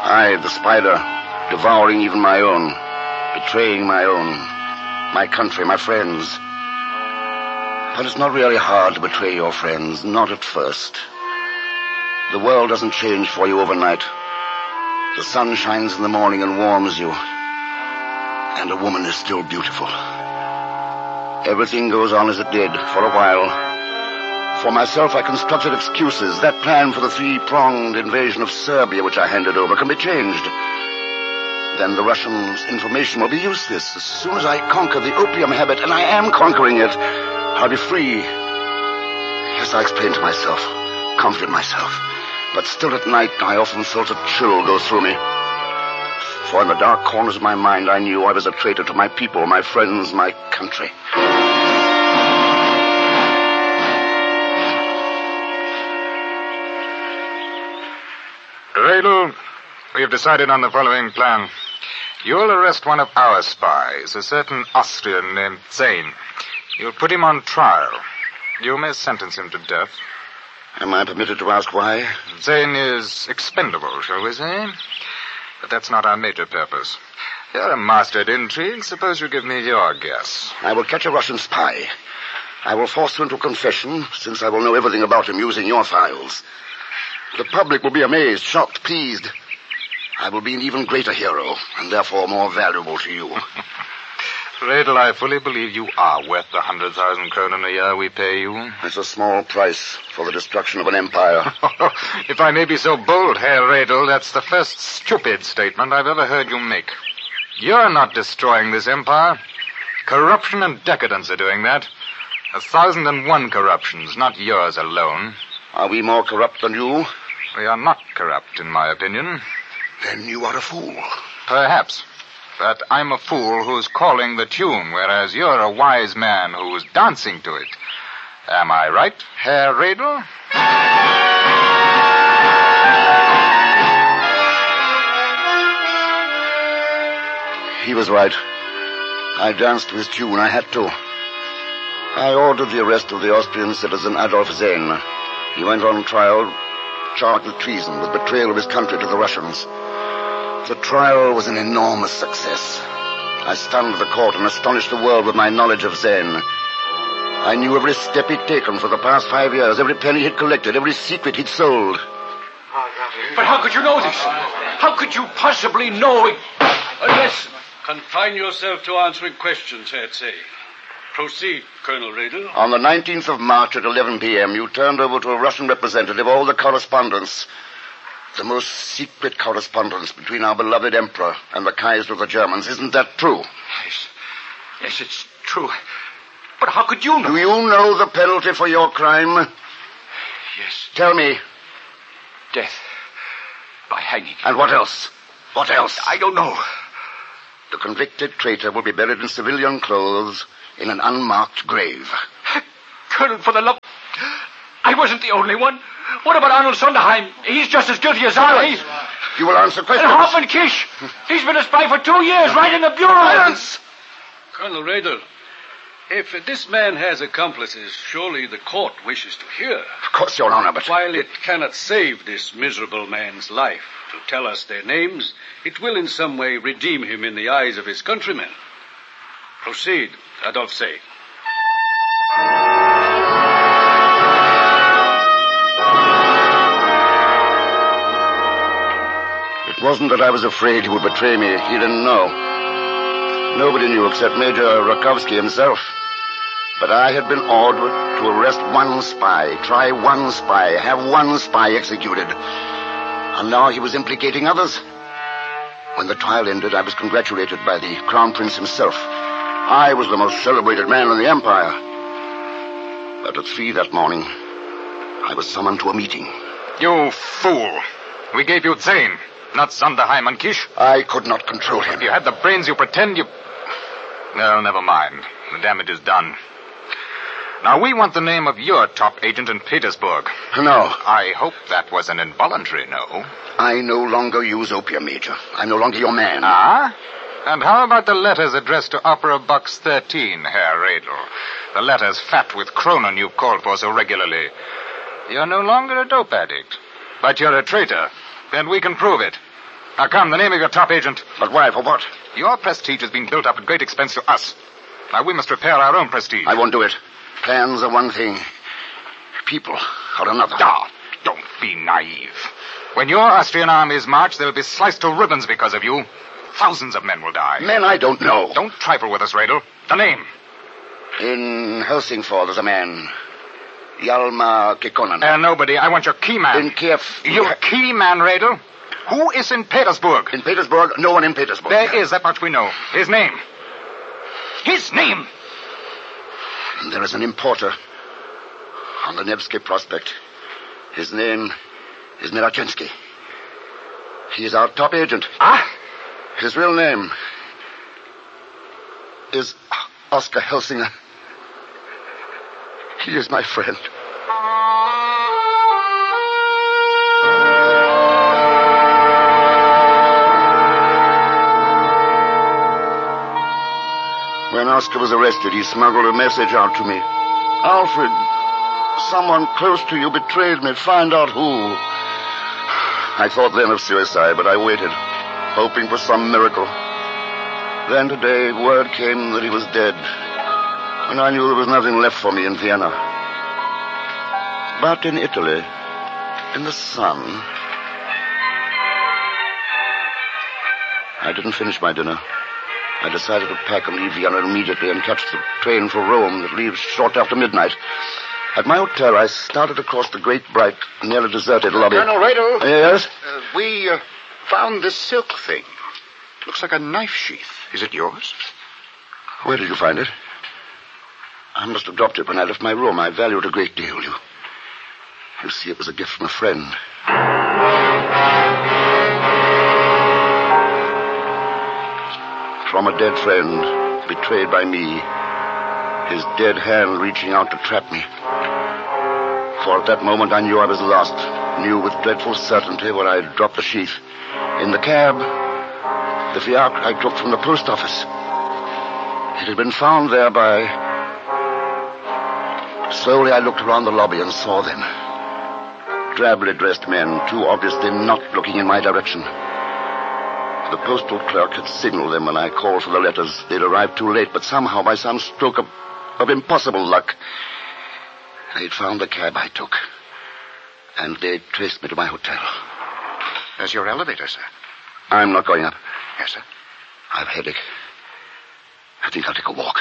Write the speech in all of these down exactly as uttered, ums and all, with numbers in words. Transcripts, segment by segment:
I, the spider, devouring even my own, betraying my own, my country, my friends. But it's not really hard to betray your friends, not at first. The world doesn't change for you overnight. The sun shines in the morning and warms you. And a woman is still beautiful. Everything goes on as it did for a while. For myself, I constructed excuses. That plan for the three-pronged invasion of Serbia, which I handed over, can be changed. Then the Russians' information will be useless. As soon as I conquer the opium habit, and I am conquering it, I'll be free. Yes, I explained to myself, comforted myself. But still at night, I often felt a chill go through me. For in the dark corners of my mind, I knew I was a traitor to my people, my friends, my country. Radel, we have decided on the following plan. You'll arrest one of our spies, a certain Austrian named Zane. You'll put him on trial. You may sentence him to death. Am I permitted to ask why? Zane is expendable, shall we say? But that's not our major purpose. You're a master at intrigue. Suppose you give me your guess. I will catch a Russian spy. I will force him into confession, since I will know everything about him using your files. The public will be amazed, shocked, pleased. I will be an even greater hero, and therefore more valuable to you. Radel, I fully believe you are worth the hundred thousand kronen a year we pay you. It's a small price for the destruction of an empire. If I may be so bold, Herr Radel, that's the first stupid statement I've ever heard you make. You're not destroying this empire. Corruption and decadence are doing that. A thousand and one corruptions, not yours alone. Are we more corrupt than you? We are not corrupt, in my opinion. Then you are a fool. Perhaps. But I'm a fool who's calling the tune, whereas you're a wise man who's dancing to it. Am I right, Herr Radel? He was right. I danced to his tune. I had to. I ordered the arrest of the Austrian citizen Adolf Zane. He went on trial, charged with treason, with betrayal of his country to the Russians. The trial was an enormous success. I stunned the court and astonished the world with my knowledge of Zane. I knew every step he'd taken for the past five years, every penny he'd collected, every secret he'd sold. But how could you know this? How could you possibly know it? Unless... Confine yourself to answering questions, Herzey. Proceed, Colonel Radel. On the nineteenth of March at eleven p.m., you turned over to a Russian representative all the correspondence, the most secret correspondence between our beloved Emperor and the Kaiser of the Germans. Isn't that true? Yes. Yes, it's true. But how could you know? Do you know the penalty for your crime? Yes. Tell me. Death. By hanging. And what else? What else? I don't know. The convicted traitor will be buried in civilian clothes in an unmarked grave. Colonel, for the love... I wasn't the only one. What about Arnold Sonderheim? He's just as guilty as I am. You will answer questions. And Hoffman Kish. He's been a spy for two years, right in the bureau. Silence! Colonel Radel, if this man has accomplices, surely the court wishes to hear. Of course, Your Honor, but... While it cannot save this miserable man's life to tell us their names, it will in some way redeem him in the eyes of his countrymen. Proceed, Adolf Zane. It wasn't that I was afraid he would betray me. He didn't know. Nobody knew except Major Rakovsky himself. But I had been ordered to arrest one spy, try one spy, have one spy executed. And now he was implicating others. When the trial ended, I was congratulated by the Crown Prince himself. I was the most celebrated man in the Empire. But at three that morning, I was summoned to a meeting. You fool. We gave you Zane, not Sonderheim and Kish. I could not control him. If you had the brains you pretend you... No, never mind. The damage is done. Now, we want the name of your top agent in Petersburg. No. I hope that was an involuntary no. I no longer use opium, Major. I'm no longer your man. Ah? And how about the letters addressed to Opera Box thirteen, Herr Radel? The letters fat with Cronin you've called for so regularly. You're no longer a dope addict. But you're a traitor. Then we can prove it. Now come, the name of your top agent. But why? For what? Your prestige has been built up at great expense to us. Now we must repair our own prestige. I won't do it. Plans are one thing. People are another. Ah, don't be naive. When your Austrian armies march, they'll be sliced to ribbons because of you. Thousands of men will die. Men I don't know. Don't trifle with us, Radel. The name. In Helsingfors, there's a man. Hjalmar Kekkonen. Uh, nobody. I want your key man. In Kiev. Your key man, Radel? Who is in Petersburg? In Petersburg? No one in Petersburg. There is, that much we know. His name. His name! And there is an importer on the Nevsky Prospect. His name is Mirachensky. He is our top agent. Ah? His real name is Oscar Helsinger. He is my friend. When Oscar was arrested, he smuggled a message out to me. Alfred, someone close to you betrayed me. Find out who. I thought then of suicide, but I waited, hoping for some miracle. Then today, word came that he was dead, and I knew there was nothing left for me in Vienna. But in Italy, in the sun, I didn't finish my dinner. I decided to pack and leave Vienna immediately and catch the train for Rome that leaves short after midnight. At my hotel, I started across the great, bright, nearly deserted lobby. Colonel Radel? Yes? Uh, we uh, found this silk thing. Looks like a knife sheath. Is it yours? Where did you find it? I must have dropped it when I left my room. I value it a great deal. You, you see, it was a gift from a friend. From a dead friend, betrayed by me, his dead hand reaching out to trap me. For at that moment I knew I was lost, knew with dreadful certainty where I had dropped the sheath. In the cab, the fiacre I took from the post office. It had been found there by... Slowly I looked around the lobby and saw them. Drably dressed men, too obviously not looking in my direction. The postal clerk had signaled them when I called for the letters. They'd arrived too late, but somehow, by some stroke of, of impossible luck, they'd found the cab I took. And they'd traced me to my hotel. There's your elevator, sir. I'm not going up. Yes, sir. I've a headache. I think I'll take a walk.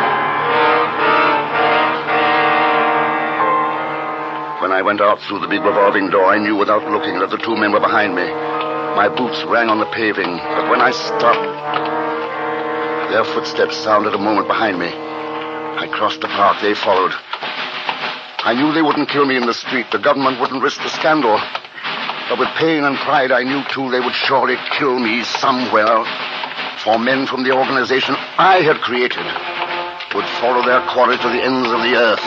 When I went out through the big revolving door, I knew without looking that the two men were behind me. My boots rang on the paving, but when I stopped, their footsteps sounded a moment behind me. I crossed the park. They followed. I knew they wouldn't kill me in the street. The government wouldn't risk the scandal. But with pain and pride, I knew, too, they would surely kill me somewhere. For men from the organization I had created would follow their quarry to the ends of the earth.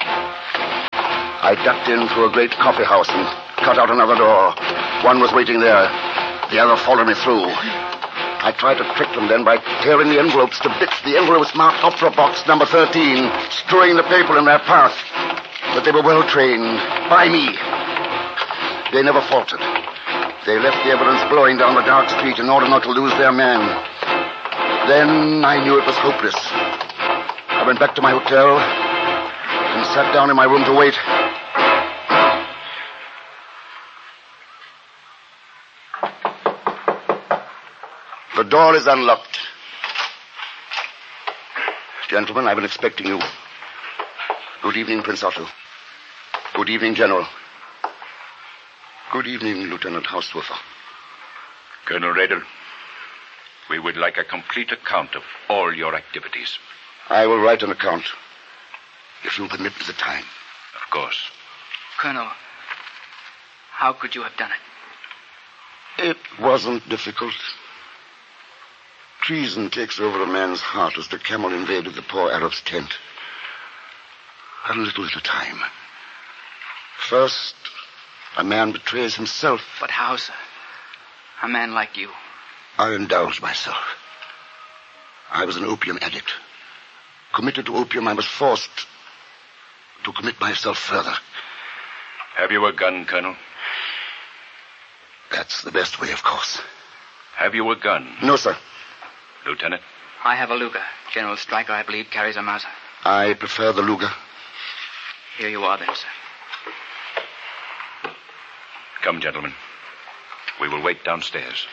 I ducked in through a great coffee house and cut out another door. One was waiting there. The other followed me through. I tried to trick them then by tearing the envelopes to bits. The envelopes marked opera box number thirteen, strewing the paper in their path. But they were well trained by me. They never faltered. They left the evidence blowing down the dark street in order not to lose their man. Then I knew it was hopeless. I went back to my hotel and sat down in my room to wait. The door is unlocked. Gentlemen, I've been expecting you. Good evening, Prince Otto. Good evening, General. Good evening, Lieutenant Hausdorfer. Colonel Radel, we would like a complete account of all your activities. I will write an account, if you'll permit me the time. Of course. Colonel, how could you have done it? It wasn't difficult. Treason takes over a man's heart as the camel invaded the poor Arab's tent. A little at a time. First, a man betrays himself. But how, sir? A man like you. I indulged myself. I was an opium addict. Committed to opium, I was forced to commit myself further. Have you a gun, Colonel? That's the best way, of course. Have you a gun? No, sir. Lieutenant? I have a Luger. General Stryker, I believe, carries a Mauser. I prefer the Luger. Here you are, then, sir. Come, gentlemen. We will wait downstairs.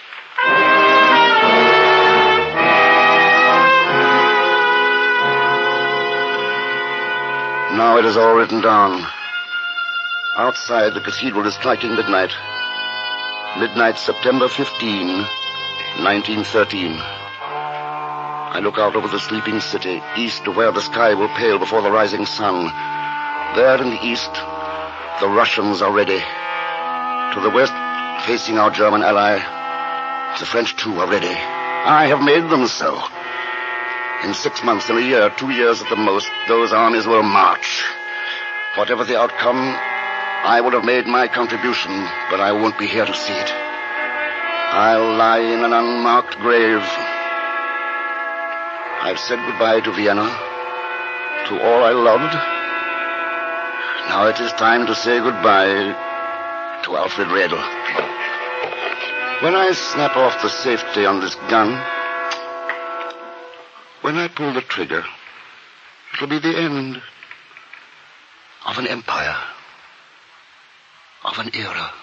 Now it is all written down. Outside, the cathedral is striking midnight. Midnight, September fifteenth, nineteen thirteen. I look out over the sleeping city, east of where the sky will pale before the rising sun. There in the east, the Russians are ready. To the west, facing our German ally, the French too are ready. I have made them so. In six months, in a year, two years at the most, those armies will march. Whatever the outcome, I will have made my contribution, but I won't be here to see it. I'll lie in an unmarked grave. I've said goodbye to Vienna, to all I loved. Now it is time to say goodbye to Alfred Redl. When I snap off the safety on this gun, when I pull the trigger, it'll be the end of an empire, of an era.